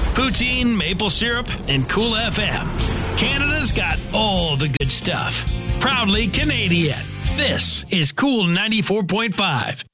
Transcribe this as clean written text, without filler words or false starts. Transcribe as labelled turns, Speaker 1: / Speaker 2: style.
Speaker 1: Poutine, maple syrup, and Cool FM. Canada's got all the good stuff. Proudly Canadian. This is Cool 94.5.